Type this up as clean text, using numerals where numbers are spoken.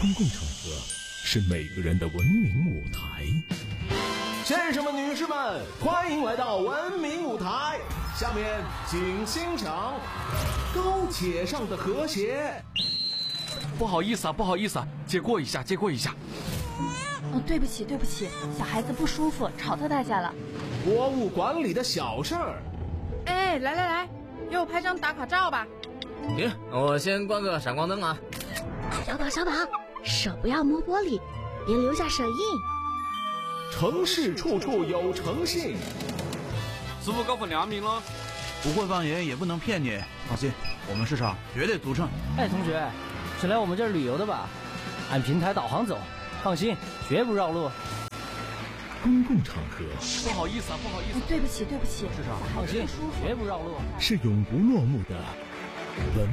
公共场合是每个人的文明舞台。 先生们女士们，欢迎来到文明舞台，下面请欣赏高铁上的和谐。 不好意思啊，借过一下。 对不起，小孩子不舒服，吵到大家了。 国务馆里的小事儿。 哎，来，给我拍张打卡照吧。 行，我先关个闪光灯啊。 小宝，手不要摸玻璃，别留下手印。 城市处处有诚信。 师傅搞份亮明了， 不会放盐也不能骗你，放心，我们市场绝对独撑。 哎，同学，是来我们这儿旅游的吧？按平台导航走，放心，绝不绕路。 公共场合不好意思。 对不起， 市场放心，绝不绕路。 是永不落幕的文